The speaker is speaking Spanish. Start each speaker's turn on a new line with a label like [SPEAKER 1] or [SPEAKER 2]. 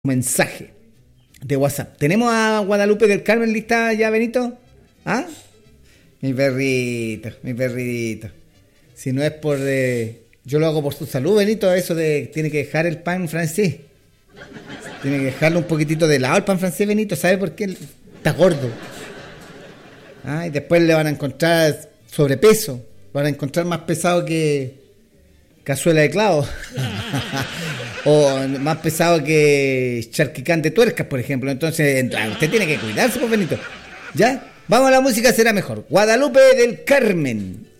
[SPEAKER 1] mensaje de WhatsApp. ¿Tenemos a Guadalupe del Carmen lista ya, Benito? ¿Ah? Mi perrito, mi perrito. Si no es por... yo lo hago por su salud, Benito, eso de... Tiene que dejar el pan francés. Tiene que dejarlo un poquitito de lado el pan francés, Benito. ¿Sabe por qué? Está gordo. Ah, y después le van a encontrar sobrepeso. Van a encontrar más pesado que cazuela de clavo. O más pesado que charquicán de tuercas, por ejemplo. Entonces, usted tiene que cuidarse, pues, Benito. ¿Ya? Vamos a la música, será mejor. Guadalupe del Carmen.